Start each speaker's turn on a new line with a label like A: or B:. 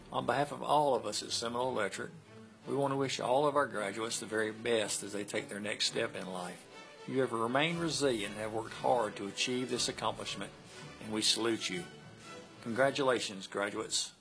A: On behalf of all of us at Seminole Electric, we want to wish all of our graduates the very best as they take their next step in life. You have remained resilient and have worked hard to achieve this accomplishment, and we salute you. Congratulations, graduates.